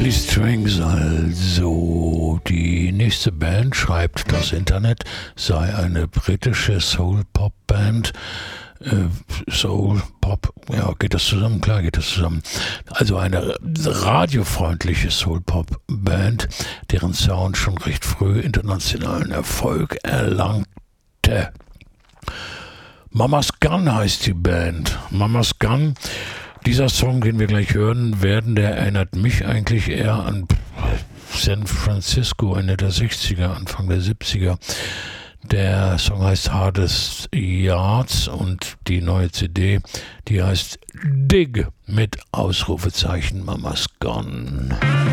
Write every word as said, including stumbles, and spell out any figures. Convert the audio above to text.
Strings also. Die nächste Band, schreibt das Internet, sei eine britische Soul-Pop-Band. Äh, Soul-Pop, ja, geht das zusammen? Klar geht das zusammen. Also eine radiofreundliche Soul-Pop-Band, deren Sound schon recht früh internationalen Erfolg erlangte. Mama's Gun heißt die Band. Mama's Gun. Dieser Song, den wir gleich hören werden, der erinnert mich eigentlich eher an San Francisco, Ende der sechziger, Anfang der siebziger. Der Song heißt Hardest Yards und die neue C D, die heißt Dig mit Ausrufezeichen Mama's Gun.